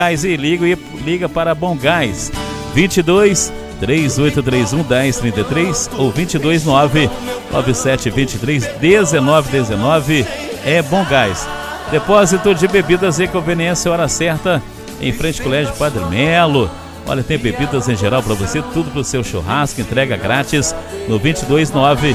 Gás e liga para Bom Gás 22 3831 1033 ou 229 9723 1919 é Bom Gás. Depósito de bebidas e conveniência, hora certa, em frente ao Colégio Padre Melo. Olha, tem bebidas em geral para você, tudo pro seu churrasco, entrega grátis no 229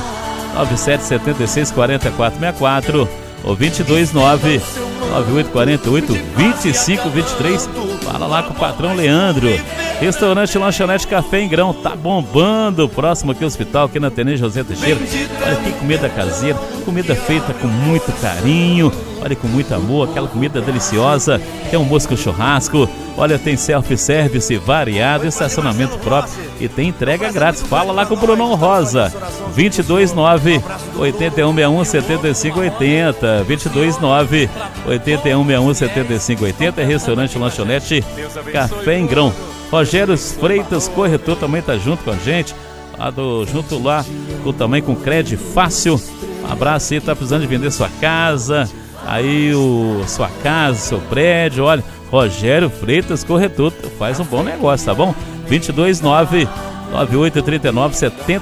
9776 4464 ou 229 9848 2523. Fala lá com o patrão Leandro. Restaurante Lanchonete Café em Grão, tá bombando, próximo aqui ao hospital, aqui na Tenente José Teixeira. Olha, tem comida caseira, comida feita com muito carinho, olha, com muito amor, aquela comida deliciosa. Tem almoço com churrasco, olha, tem self-service variado, estacionamento próprio e tem entrega grátis. Fala lá com o Brunão Rosa, 229 8161 7580, 229 8161 7580, é Restaurante Lanchonete Café em Grão. Rogério Freitas, corretor, também tá junto com a gente, junto lá também com Crédito Fácil. Um abraço aí, tá precisando de vender sua casa, aí sua casa, seu prédio. Olha, Rogério Freitas, corretor, faz um bom negócio, tá bom? 229 9839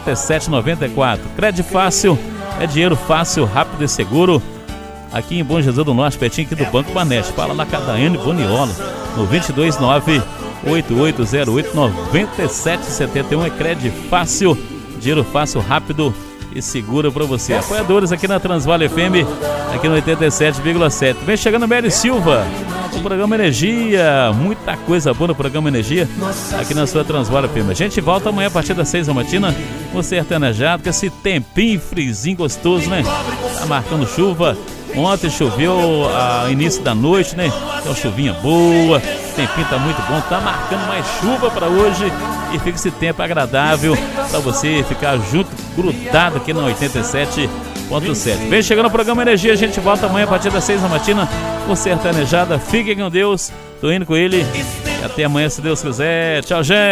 7794. Crédito Fácil é dinheiro fácil, rápido e seguro. Aqui em Bom Jesus do Norte, pertinho aqui do Banco Banete. Fala lá com a Daiane Boniola no 229 8808 9771. É Crédito Fácil, dinheiro fácil, rápido e seguro para você. Apoiadores aqui na Transvale FM, aqui no 87,7. Vem chegando Mary Silva, o programa Energia, muita coisa boa no programa Energia, aqui na sua Transvale FM. A gente volta amanhã a partir das 6 da matina, com sertanejado, com esse tempinho frizinho gostoso, né? Tá marcando chuva. Ontem choveu a início da noite, né? Então chuvinha boa, o tempinho tá muito bom, tá marcando mais chuva para hoje e fica esse tempo agradável para você ficar junto, grudado aqui na 87.7. Vem chegando o programa Energia, a gente volta amanhã a partir das 6 da matina com sertanejada. Fiquem com Deus, tô indo com ele e até amanhã se Deus quiser. Tchau, gente!